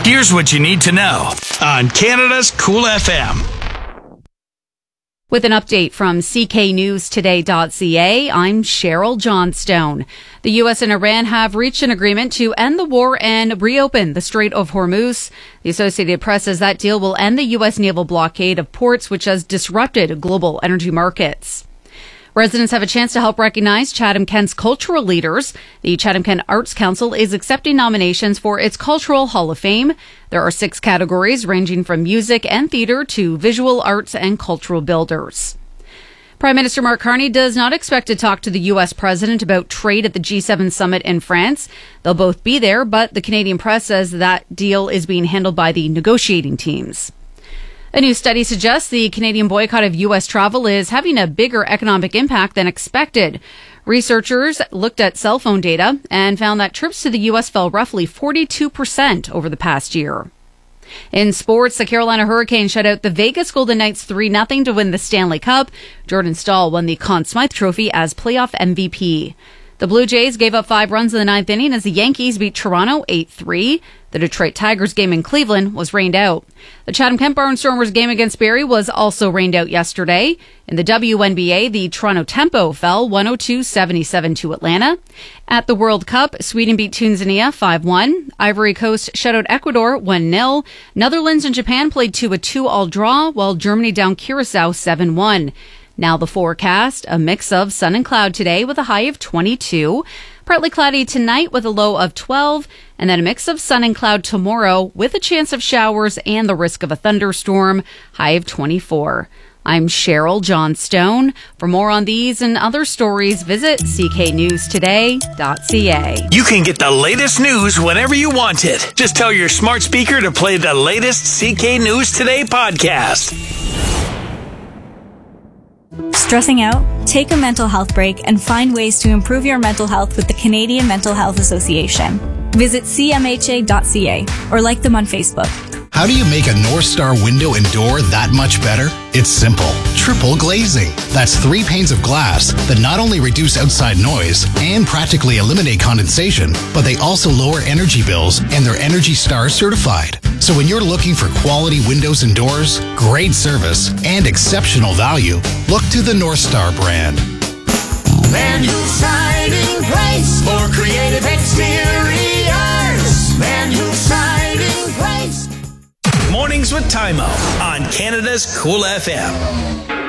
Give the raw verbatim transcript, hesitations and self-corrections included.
Here's what you need to know on Canada's Cool F M. With an update from C K News Today dot C A, I'm Cheryl Johnstone. The U S and Iran have reached an agreement to end the war and reopen the Strait of Hormuz. The Associated Press says that deal will end the U S naval blockade of ports, which has disrupted global energy markets. Residents have a chance to help recognize Chatham-Kent's cultural leaders. The Chatham-Kent Arts Council is accepting nominations for its Cultural Hall of Fame. There are six categories ranging from music and theatre to visual arts and cultural builders. Prime Minister Mark Carney does not expect to talk to the U S president about trade at the G seven summit in France. They'll both be there, but the Canadian press says that deal is being handled by the negotiating teams. A new study suggests the Canadian boycott of U S travel is having a bigger economic impact than expected. Researchers looked at cell phone data and found that trips to the U S fell roughly forty-two percent over the past year. In sports, the Carolina Hurricanes shut out the Vegas Golden Knights three nothing to win the Stanley Cup. Jordan Staal won the Conn Smythe Trophy as playoff M V P. The Blue Jays gave up five runs in the ninth inning as the Yankees beat Toronto eight three. The Detroit Tigers game in Cleveland was rained out. The Chatham-Kent Barnstormers game against Barrie was also rained out yesterday. In the W N B A, the Toronto Tempo fell one oh two seventy-seven to Atlanta. At the World Cup, Sweden beat Tanzania five one. Ivory Coast shut out Ecuador one nil. Netherlands and Japan played to a two all draw, while Germany downed Curacao seven one. Now the forecast, a mix of sun and cloud today with a high of twenty-two. Partly cloudy tonight with a low of twelve. And then a mix of sun and cloud tomorrow with a chance of showers and the risk of a thunderstorm, high of twenty-four. I'm Cheryl Johnstone. For more on these and other stories, visit C K News Today dot C A. You can get the latest news whenever you want it. Just tell your smart speaker to play the latest C K News Today podcast. Stressing out? Take a mental health break and find ways to improve your mental health with the Canadian Mental Health Association. Visit C M H A dot C A or like them on Facebook. How do you make a North Star window and door that much better? It's simple. Triple glazing. That's three panes of glass that not only reduce outside noise and practically eliminate condensation, but they also lower energy bills and they're Energy Star certified. So when you're looking for quality windows and doors, great service, and exceptional value, look to the North Star brand. Van Hool Siding Place for creative exteriors. Van Hool Siding Place. Mornings with Tymo on Canada's Cool F M.